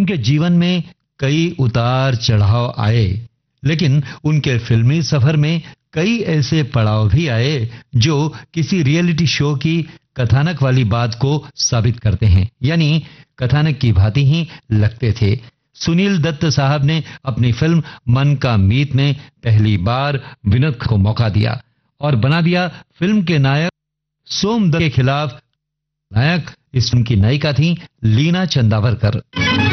उनके जीवन में कई उतार चढ़ाव आए, लेकिन उनके फिल्मी सफर में कई ऐसे पड़ाव भी आए जो किसी रियलिटी शो की कथानक वाली बात को साबित करते हैं, यानी कथानक की भांति ही लगते थे। सुनील दत्त साहब ने अपनी फिल्म मन का मीत में पहली बार विनोद को मौका दिया और बना दिया फिल्म के नायक। सोम दत्त के खिलाफ नायक इस फिल्म की नायिका थी लीना चंदावरकर।